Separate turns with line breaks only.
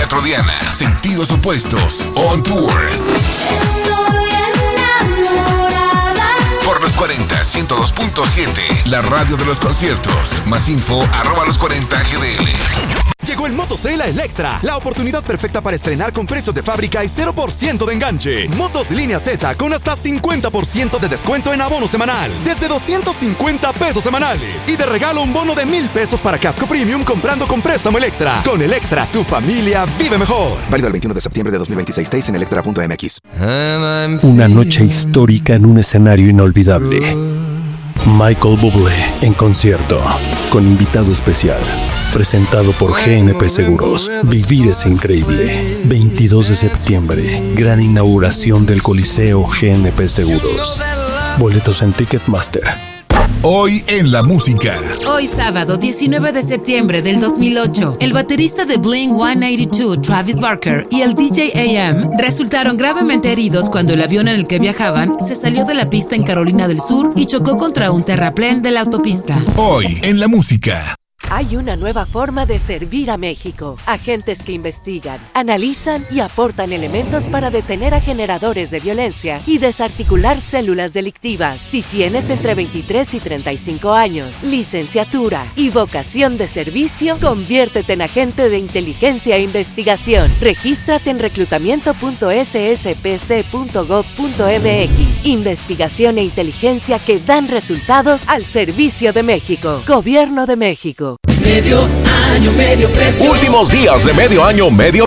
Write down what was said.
Teatro Diana, Sentidos Opuestos, On Tour.
Estoy enamorada.
Por los 40, 102.7, la radio de los conciertos. Más info, @los40GDL.
Llegó el Motosale a Electra, la oportunidad perfecta para estrenar con precios de fábrica y 0% de enganche. Motos línea Z con hasta 50% de descuento en abono semanal, desde 250 pesos semanales. Y de regalo un bono de 1,000 pesos para casco premium comprando con préstamo Electra. Con Electra, tu familia vive mejor.
Válido el 21 de septiembre de 2026. Stays en electra.mx.
Una noche histórica en un escenario inolvidable. Michael Bublé en concierto, con invitado especial. Presentado por GNP Seguros. Vivir es increíble. 22 de septiembre. Gran inauguración del Coliseo GNP Seguros. Boletos en Ticketmaster.
Hoy en la música.
Hoy sábado 19 de septiembre del 2008, el baterista de Blink-182, Travis Barker, y el DJ AM resultaron gravemente heridos cuando el avión en el que viajaban se salió de la pista en Carolina del Sur y chocó contra un terraplén de la autopista.
Hoy en la música.
Hay una nueva forma de servir a México. Agentes que investigan, analizan y aportan elementos para detener a generadores de violencia y desarticular células delictivas. Si tienes entre 23 y 35 años, licenciatura y vocación de servicio, conviértete en agente de inteligencia e investigación. Regístrate en reclutamiento.sspc.gov.mx. Investigación e inteligencia que dan resultados al servicio de México. Gobierno de México.
Medio año, medio precio.
Últimos días de medio año, medio